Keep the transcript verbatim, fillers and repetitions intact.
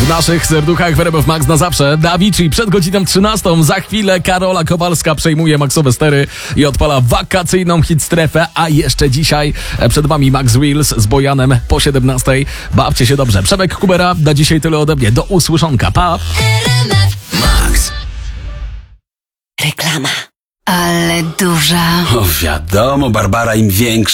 naszych serduchach w R M F Max na zawsze. Davichi przed godziną trzynastą. Za chwilę Karola Kowalska przejmuje Maxowe stery i odpala wakacyjną hit strefę. A jeszcze dzisiaj przed wami Max Reels z Bojanem po siedemnastej. Bawcie się dobrze. Przemek Kubera, na dzisiaj tyle ode mnie. Do usłyszonka. Pa! Max. Reklama. Ale duża. O wiadomo, Barbara, im większa